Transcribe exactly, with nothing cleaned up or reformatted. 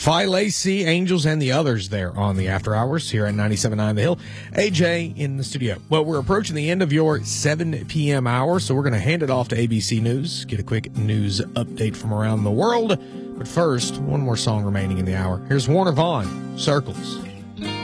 Phi Lacey, Angels, and the others there on the After Hours here at ninety-seven point nine The Hill. A J in the studio. Well, we're approaching the end of your seven p.m. hour, so we're going to hand it off to A B C News, get a quick news update from around the world. But first, one more song remaining in the hour. Here's Warner Vaughn, Circles.